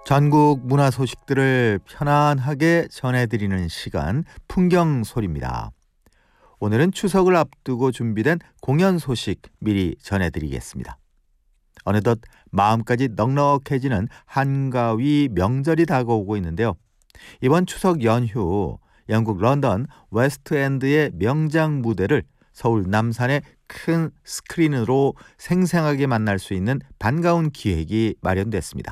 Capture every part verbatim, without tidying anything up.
전국 문화 소식들을 편안하게 전해드리는 시간 풍경소리입니다. 오늘은 추석을 앞두고 준비된 공연 소식 미리 전해드리겠습니다. 어느덧 마음까지 넉넉해지는 한가위 명절이 다가오고 있는데요. 이번 추석 연휴 영국 런던 웨스트엔드의 명장 무대를 서울 남산의 큰 스크린으로 생생하게 만날 수 있는 반가운 기획이 마련됐습니다.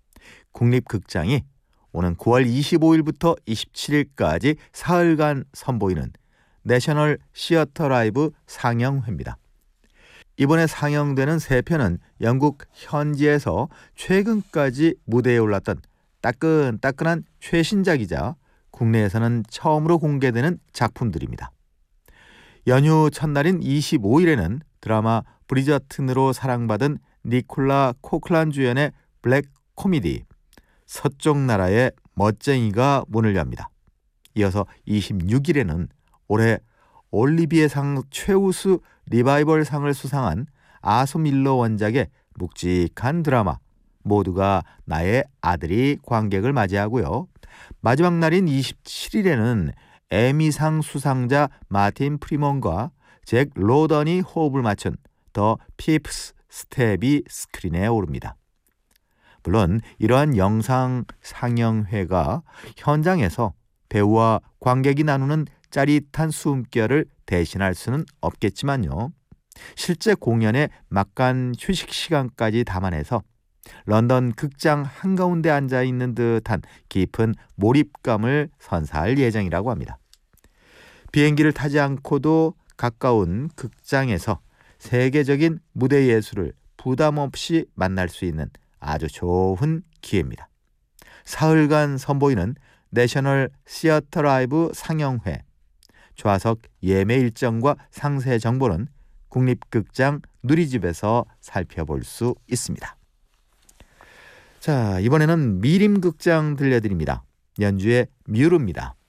국립극장이 오는 구월 이십오일부터 이십칠일까지 사흘간 선보이는 내셔널 시어터 라이브 상영회입니다. 이번에 상영되는 세 편은 영국 현지에서 최근까지 무대에 올랐던 따끈따끈한 최신작이자 국내에서는 처음으로 공개되는 작품들입니다. 연휴 첫날인 이십오일에는 드라마 브리저튼으로 사랑받은 니콜라 코클란 주연의 블랙 코미디 서쪽 나라의 멋쟁이가 문을 엽니다. 이어서 이십육일에는 올해 올리비에상 최우수 리바이벌 상을 수상한 아소 밀러 원작의 묵직한 드라마 모두가 나의 아들이 관객을 맞이하고요. 마지막 날인 이십칠일에는 에미상 수상자 마틴 프리먼과 잭 로던이 호흡을 맞춘 더 피프스 스텝이 스크린에 오릅니다. 물론 이러한 영상 상영회가 현장에서 배우와 관객이 나누는 짜릿한 숨결을 대신할 수는 없겠지만요. 실제 공연의 막간 휴식 시간까지 담아내서 런던 극장 한가운데 앉아있는 듯한 깊은 몰입감을 선사할 예정이라고 합니다. 비행기를 타지 않고도 가까운 극장에서 세계적인 무대 예술을 부담 없이 만날 수 있는 아주 좋은 기회입니다. 사흘간 선보이는 내셔널 시어터 라이브 상영회 좌석 예매 일정과 상세 정보는 국립극장 누리집에서 살펴볼 수 있습니다. 자, 이번에는 미림극장 들려드립니다. 연주의 뮤르입니다.